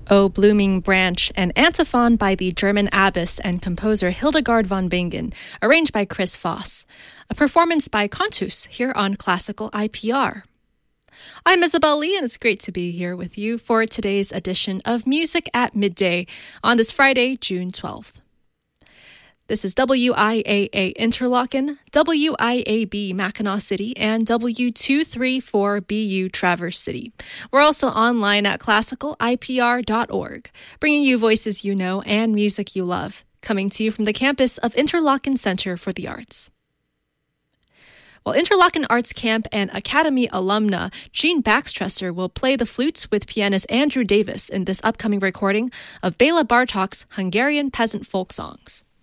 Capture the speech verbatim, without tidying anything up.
O Blooming Branch, an antiphon by the German abbess and composer Hildegard von Bingen, arranged by Chris Voss. A performance by Contus here on Classical I P R. I'm Isabel Lee, and it's great to be here with you for today's edition of Music at Midday on this Friday, June twelfth. This is W I A A Interlaken, W I A B Mackinac City, and W two thirty-four B U Traverse City. We're also online at classical I P R dot org, bringing you voices you know and music you love, coming to you from the campus of Interlaken Center for the Arts. Well, Interlaken Arts Camp and Academy alumna Jean Baxtresser will play the flutes with pianist Andrew Davis in this upcoming recording of Bela Bartok's Hungarian peasant folk songs.